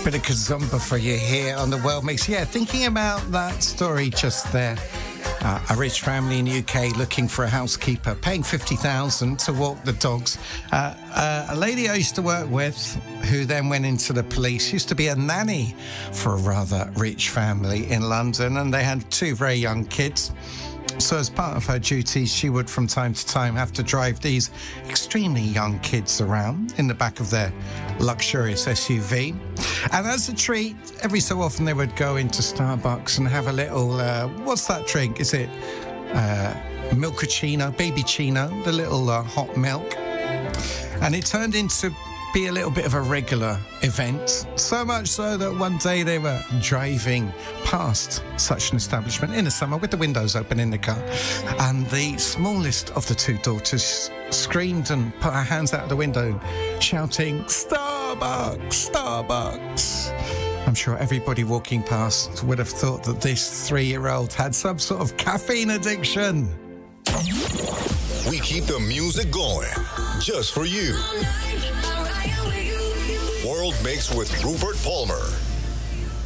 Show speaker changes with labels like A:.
A: Bit of Kazumba for you here on the World Mix. Yeah, thinking about that story just there. A rich family in the UK looking for a housekeeper, paying $50,000 to walk the dogs. A lady I used to work with, who then went into the police, used to be a nanny for a rather rich family in London, and they had two very young kids. So as part of her duties, she would from time to time have to drive these extremely young kids around in the back of their luxurious SUV. And as a treat, every so often they would go into Starbucks and have a little, what's that drink? Is it Milkachino, Baby Chino, the little hot milk? And it turned into be a little bit of a regular event, so much so that one day they were driving past such an establishment in the summer with the windows open in the car, and the smallest of the two daughters screamed and put her hands out the window shouting, "Starbucks, Starbucks." I'm sure everybody walking past would have thought that this 3-year-old had some sort of caffeine addiction.
B: We keep the music going just for you. World Mix with Rupert Palmer.